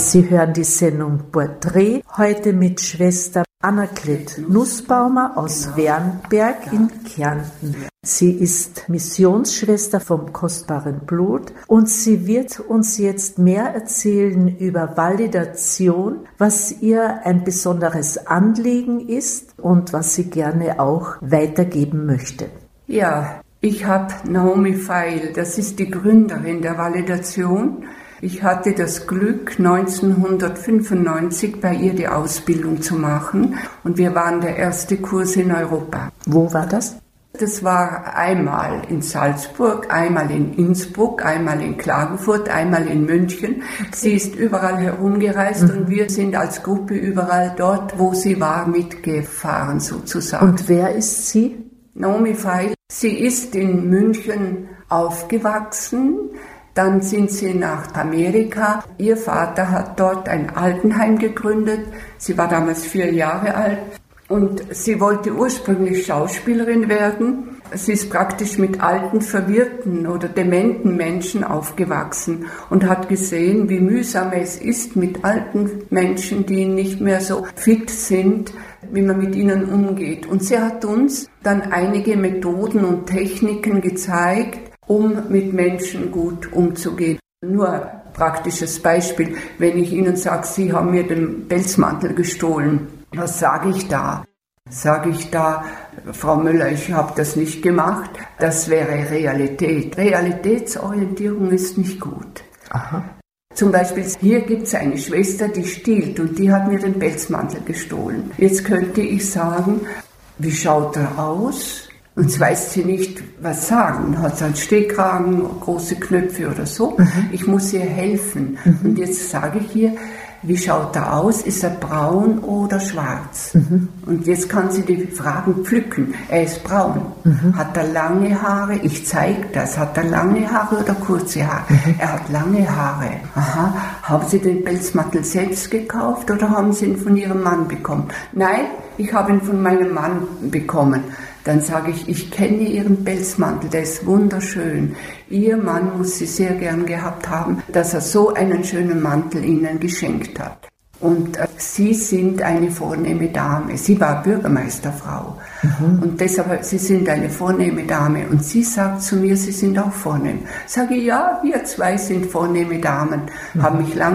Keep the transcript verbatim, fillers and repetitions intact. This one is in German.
Sie hören die Sendung Porträt, heute mit Schwester Annegret Nussbaumer aus Wernberg in Kärnten. Sie ist Missionsschwester vom Kostbaren Blut und sie wird uns jetzt mehr erzählen über Validation, was ihr ein besonderes Anliegen ist und was sie gerne auch weitergeben möchte. Ja, ich habe Naomi Feil, das ist die Gründerin der Validation. Ich hatte das Glück, neunzehnhundertfünfundneunzig bei ihr die Ausbildung zu machen und wir waren der erste Kurs in Europa. Wo war das? Das war einmal in Salzburg, einmal in Innsbruck, einmal in Klagenfurt, einmal in München. Sie ist überall herumgereist mhm. und wir sind als Gruppe überall dort, wo sie war, mitgefahren sozusagen. Und wer ist sie? Naomi Feil. Sie ist in München aufgewachsen. Dann sind sie nach Amerika. Ihr Vater hat dort ein Altenheim gegründet. Sie war damals vier Jahre alt und sie wollte ursprünglich Schauspielerin werden. Sie ist praktisch mit alten, verwirrten oder dementen Menschen aufgewachsen und hat gesehen, wie mühsam es ist mit alten Menschen, die nicht mehr so fit sind, wie man mit ihnen umgeht. Und sie hat uns dann einige Methoden und Techniken gezeigt, um mit Menschen gut umzugehen. Nur ein praktisches Beispiel, wenn ich Ihnen sage, Sie haben mir den Pelzmantel gestohlen, was sage ich da? Sage ich da, Frau Müller, ich habe das nicht gemacht, das wäre Realität. Realitätsorientierung ist nicht gut. Aha. Zum Beispiel, hier gibt es eine Schwester, die stiehlt und die hat mir den Pelzmantel gestohlen. Jetzt könnte ich sagen, wie schaut er aus? Und jetzt weiß sie nicht, was sagen. Hat sie einen Stehkragen, große Knöpfe oder so. Mhm. Ich muss ihr helfen. Mhm. Und jetzt sage ich ihr, wie schaut er aus? Ist er braun oder schwarz? Mhm. Und jetzt kann sie die Fragen pflücken. Er ist braun. Mhm. Hat er lange Haare? Ich zeige das. Hat er lange Haare oder kurze Haare? Mhm. Er hat lange Haare. Aha. Haben Sie den Pelzmantel selbst gekauft oder haben Sie ihn von Ihrem Mann bekommen? Nein, ich habe ihn von meinem Mann bekommen. Dann sage ich, ich kenne Ihren Pelzmantel, der ist wunderschön. Ihr Mann muss Sie sehr gern gehabt haben, dass er so einen schönen Mantel Ihnen geschenkt hat. Und äh, Sie sind eine vornehme Dame. Sie war Bürgermeisterfrau. Mhm. Und deshalb, Sie sind eine vornehme Dame. Und sie sagt zu mir, Sie sind auch vornehm. Sage ich, ja, wir zwei sind vornehme Damen. Mhm. Haben mich lange